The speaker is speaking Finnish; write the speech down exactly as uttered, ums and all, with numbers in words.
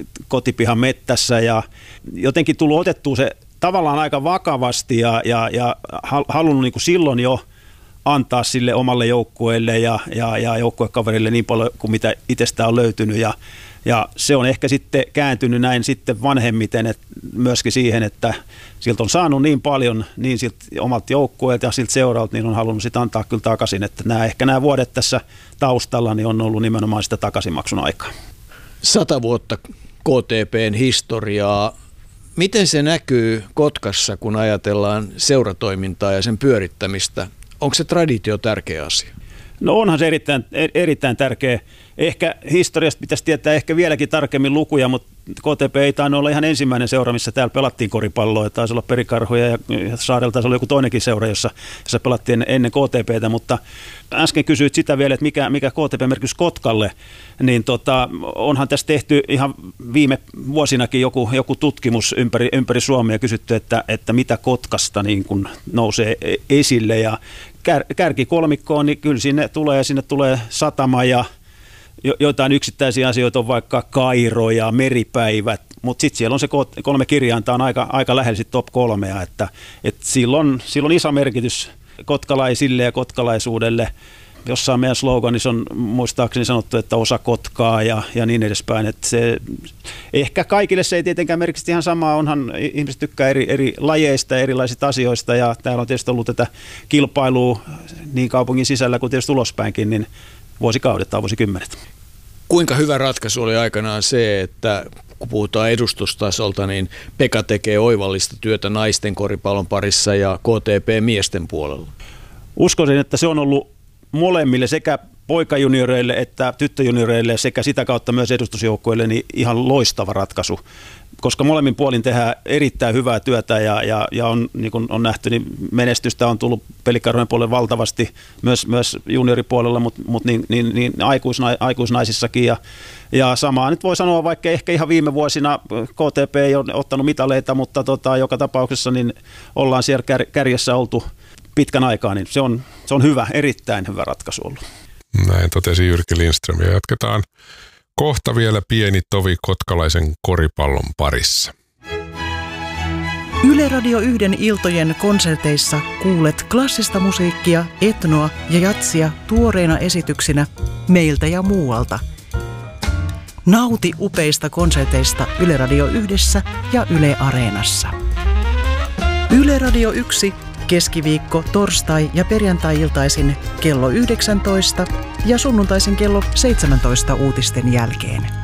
kotipihan mettässä ja jotenkin tullut otettua se tavallaan aika vakavasti ja, ja, ja halunnut niin kuin silloin jo antaa sille omalle joukkueelle ja, ja, ja joukkuekaverille niin paljon kuin mitä itsestä on löytynyt ja, ja se on ehkä sitten kääntynyt näin sitten vanhemmiten et myöskin siihen, että siltä on saanut niin paljon niin siltä omalta joukkueelta ja siltä seuralta, niin on halunnut sitten antaa kyllä takaisin, että nämä, ehkä nämä vuodet tässä taustalla niin on ollut nimenomaan sitä takaisinmaksun aikaa. Sata vuotta K T P:n historiaa. Miten se näkyy Kotkassa, kun ajatellaan seuratoimintaa ja sen pyörittämistä? Onko se traditio tärkeä asia? No onhan se erittäin, erittäin tärkeä. Ehkä historiasta pitäisi tietää ehkä vieläkin tarkemmin lukuja, mutta K T P ei tainnut olla ihan ensimmäinen seura, missä täällä pelattiin koripalloa. Taisi olla Perikarhuja ja Saarella taisi olla joku toinenkin seura, jossa, jossa pelattiin ennen K T P:tä, mutta äsken kysyit sitä vielä, että mikä, mikä K T P merkitys Kotkalle, niin tota, onhan tässä tehty ihan viime vuosinakin joku, joku tutkimus ympäri, ympäri Suomea ja kysytty, että, että mitä Kotkasta niin kun nousee esille ja kär, kärkikolmikkoon, niin kyllä sinne tulee, sinne tulee satama ja joitain yksittäisiä asioita on vaikka Kairo ja meripäivät, mutta sitten siellä on se kolme kirjainta on aika, aika lähellä sit top kolmea, että, että silloin, silloin iso merkitys kotkalaisille ja kotkalaisuudelle. Jossain meidän sloganissa on muistaakseni sanottu, että osa Kotkaa ja, ja niin edespäin. Että se, ehkä kaikille se ei tietenkään merkitse ihan samaa, onhan ihmiset tykkää eri, eri lajeista ja erilaisista asioista ja täällä on tietysti ollut tätä kilpailua niin kaupungin sisällä kuin tietysti ulospäinkin, niin vuosikaudet tai vuosikymmenet. Kuinka hyvä ratkaisu oli aikanaan se, että kun puhutaan edustustasolta, niin Pekka tekee oivallista työtä naisten koripallon parissa ja K T P miesten puolella? Uskoisin, että se on ollut molemmille sekä poikajunioreille että tyttöjunioreille sekä sitä kautta myös edustusjoukkueille niin ihan loistava ratkaisu, koska molemmin puolin tehdään erittäin hyvää työtä ja, ja, ja on, niin kuin on nähty, niin menestystä on tullut Pelikarhujen puolelle valtavasti myös, myös junioripuolella, mutta mut niin, niin, niin aikuisna, aikuisnaisissakin ja, ja samaa nyt voi sanoa, vaikka ehkä ihan viime vuosina K T P ei ole ottanut mitaleita, mutta tota, joka tapauksessa niin ollaan siellä kär, kärjessä oltu pitkän aikaa, niin se on, se on hyvä, erittäin hyvä ratkaisu ollut. Näin totesi Jyrki Lindström ja jatketaan kohta vielä pieni tovi kotkalaisen koripallon parissa. Yle Radio yhden iltojen konserteissa kuulet klassista musiikkia, etnoa ja jatsia tuoreina esityksinä meiltä ja muualta. Nauti upeista konserteista Yle Radio yhdessä ja Yle Areenassa. Yle Radio yksi keskiviikko, torstai ja perjantai-iltaisin kello yhdeksäntoista ja sunnuntaisin kello seitsemäntoista uutisten jälkeen.